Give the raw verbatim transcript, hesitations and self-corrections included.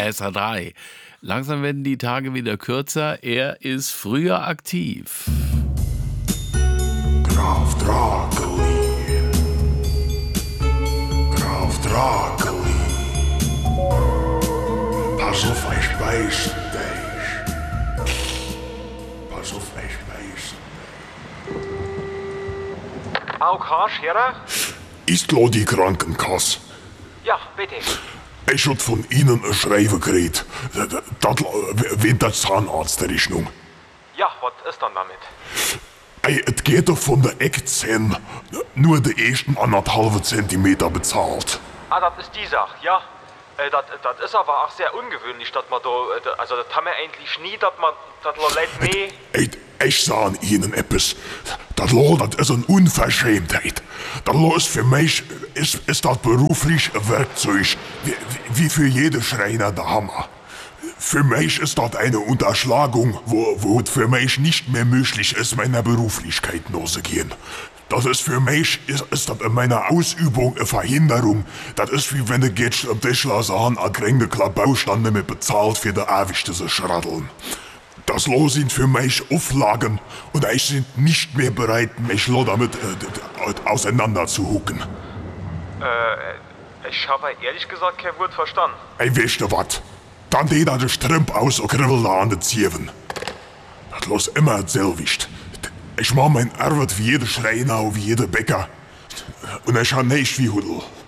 S R drei. Langsam werden die Tage wieder kürzer. Er ist früher aktiv. Graf Drakeli. Graf Drakeli. Pass auf, ich beiß dich. Pass auf, ich beiß dich. Auch Scherer? Ist lo die Krankenkasse? Ja, bitte. Ich hab von Ihnen ein Schreiben gekriegt. Das wegen der Zahnarztrechnung. Ja, was ist dann damit? Ey, es geht doch von der Eckzähne nur die ersten anderthalb Zentimeter bezahlt. Ah, das ist die Sache, ja. Äh, das, das ist aber auch sehr ungewöhnlich, dass man da, äh, also das haben wir eigentlich nie, dass man, das Leute mehr... Ey, ich sag Ihnen etwas. Das Lo, das ist eine Unverschämtheit. Das Lo ist für mich, ist, ist das beruflich ein Werkzeug, wie, wie für jede Schreiner der Hammer. Für mich ist das eine Unterschlagung, wo, wo es für mich nicht mehr möglich ist, meiner Beruflichkeit nachzugehen. Das ist für mich, ist, ist das in meiner Ausübung eine Verhinderung. Das ist wie wenn du gehst am Tischler sagen, a kränkte Klabaustand mit bezahlt für die ewigste zu schraddeln. Das Lo sind für mich Auflagen und ich sind nicht mehr bereit, mich lo damit äh, auseinander zu hucken. Äh, ich habe ehrlich gesagt kein Wort verstanden. Ey, weißt du wat? Dann die da de Strümp aus und kribbel da an de Zieven. Das los immer selwicht. Ich mach mein Arbeit wie jeder Schreiner und wie jeder Bäcker. Und ich ha nicht wie Hudel.